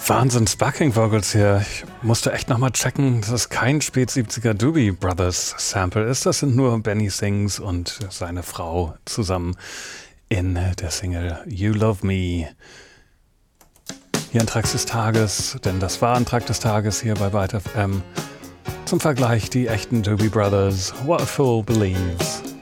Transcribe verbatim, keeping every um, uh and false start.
Wahnsinns Backing Vocals hier. Ich musste echt nochmal checken, dass es kein Spät-siebziger Doobie Brothers Sample ist. Das sind nur Benny Sings und seine Frau zusammen in der Single You Love Me. Hier ein Track des Tages, denn das war ein Track des Tages hier bei Byte F M. Zum Vergleich die echten Doobie Brothers, What a Fool Believes.